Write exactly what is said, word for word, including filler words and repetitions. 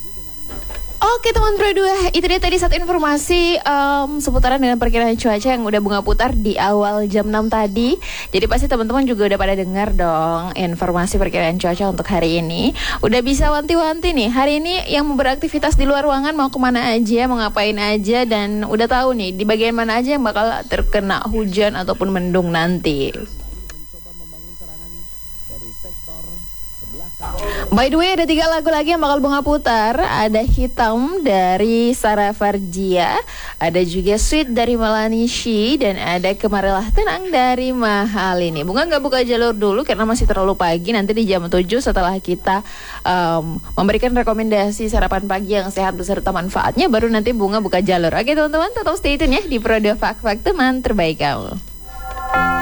Oke teman Pro dua, itu dia tadi satu informasi um, seputaran dengan perkiraan cuaca yang udah Bunga putar di awal jam enam tadi. Jadi pasti teman-teman juga udah pada dengar dong informasi perkiraan cuaca untuk hari ini. Udah bisa wanti-wanti nih, hari ini yang mau beraktivitas di luar ruangan mau kemana aja, mau ngapain aja. Dan udah tahu nih di bagian mana aja yang bakal terkena hujan ataupun mendung nanti. By the way, ada tiga lagu lagi yang bakal Bunga putar. Ada Hitam dari Sarah Farjia, ada juga Sweet dari Malanishi, dan ada Kemarilah Tenang dari Mahalini. Bunga nggak buka jalur dulu karena masih terlalu pagi. Nanti di jam tujuh setelah kita um, memberikan rekomendasi sarapan pagi yang sehat beserta manfaatnya, baru nanti Bunga buka jalur. Oke teman-teman, tetap stay tune ya di Pro dua Fak Fak, teman terbaik kamu.